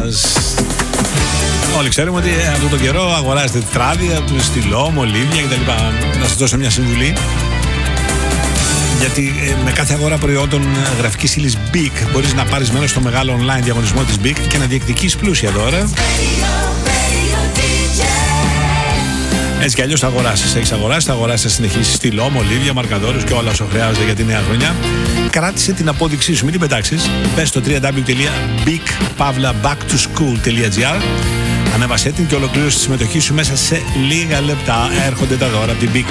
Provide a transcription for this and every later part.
Όλοι ξέρουμε ότι αυτό το καιρό αγοράζετε τετράδια, στυλό, μολύβια κτλ. Να σας δώσω μια συμβουλή. Γιατί με κάθε αγορά προϊόντων γραφικής ύλης BIC μπορείς να πάρεις μέρος στο μεγάλο online διαγωνισμό της BIC και να διεκδικείς πλούσια δώρα. Έτσι κι αλλιώς θα αγοράσεις. Έχεις αγοράσει, θα αγοράσεις, θα συνεχίσεις στυλό, μολύβια, μαρκαδόρους και όλα όσο χρειάζονται για τη νέα χρονιά. Κράτησε την απόδειξή σου, μην την πετάξεις. Μπες στο www.bic.backtoSchool.gr. Ανέβασέ την και ολοκλήρωσε τη συμμετοχή σου μέσα σε λίγα λεπτά. Έρχονται τα δώρα από την BIC.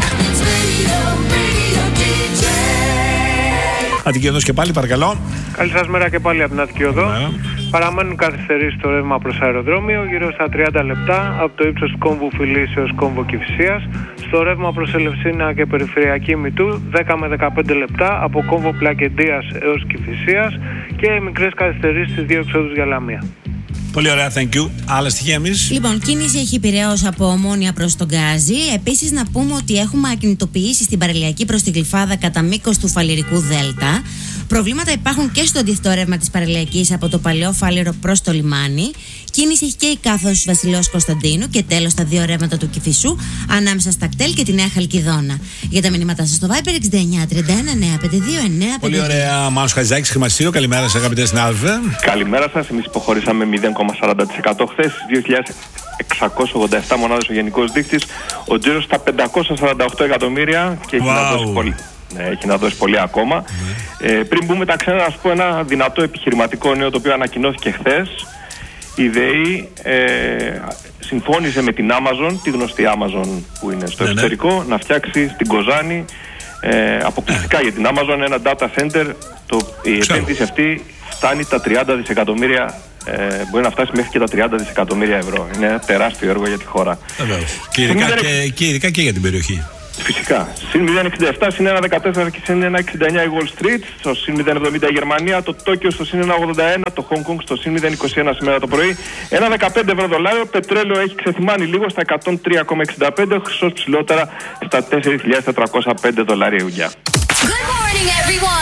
Αττική Οδός και πάλι, παρακαλώ. Καλή σας μέρα και πάλι από την Αττική Οδό. Παραμένουν καθυστερήσεις στο ρεύμα προς αεροδρόμιο, γύρω στα 30 λεπτά από το ύψος κόμβου Φιλής έως κόμβο Κηφισίας. Στο ρεύμα προς Ελευσίνα και περιφερειακή Μητού, 10 με 15 λεπτά από κόμβο Πλακεντίας έως Κηφισίας και μικρές καθυστερήσεις στις δύο εξόδους για Λαμία. Πολύ ωραία, thank you. Άλλα στοιχεία εμείς. Λοιπόν, κίνηση έχει Πειραιώς από Ομόνια προς τον Γκάζι. Επίσης, να πούμε ότι έχουμε ακινητοποιήσει στην παραλιακή προς τη Γλυφάδα κατά μήκος του Φαλιρικού Δέλτα. Προβλήματα υπάρχουν και στο αντίθετο ρεύμα της παραλιακής από το Παλαιό Φάληρο προς το λιμάνι. Κίνηση έχει και η κάθοδος Βασιλέως Κωνσταντίνου και τέλος τα δύο ρεύματα του Κηφισού ανάμεσα στα κτέλ και τη Νέα Χαλκιδόνα. Για τα μηνύματά σας στο Viber 6931-952-952. Πολύ ωραία, Μάνος Χατζηδάκης, Χρημαστήριο. Καλημέρα σας, αγαπητέ συνάδελφε. Καλημέρα σας. Εμείς υποχωρήσαμε 0,40% χθες, 2.687 μονάδες ο γενικός δείκτης. Ο τζίρος στα 548 εκατομμύρια και έχει να δώσει πολύ. Ναι, έχει να δώσει πολύ ακόμα. Πριν μπούμε τα ξένα, να σας πω ένα δυνατό επιχειρηματικό νέο το οποίο ανακοινώθηκε χθες. Η ΔΕΗ συμφώνησε με την Amazon, τη γνωστή Amazon που είναι στο εξωτερικό, να φτιάξει στην Κοζάνη αποκλειστικά για την Amazon ένα data center. Η επένδυση αυτή φτάνει τα 30 δισεκατομμύρια, μπορεί να φτάσει μέχρι και τα 30 δισεκατομμύρια ευρώ. Είναι ένα τεράστιο έργο για τη χώρα. Και ειδικά και για την περιοχή. Φυσικά. Συν 0,67, συν 1,14 και συν 1,69 η Wall Street, στο συν 0,70 η Γερμανία, το Τόκιο στο συν 1,81, το Hong Kong στο συν 0,21 σήμερα το πρωί. 1,15 ευρώ δολάριο, πετρέλαιο έχει ξεθυμάνει λίγο στα 103,65, ο χρυσός ψηλότερα στα 4.405 δολάρια. Good morning, everyone.